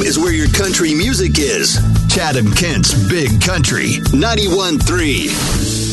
is where your country music is. Chatham Kent's Big Country 91.3.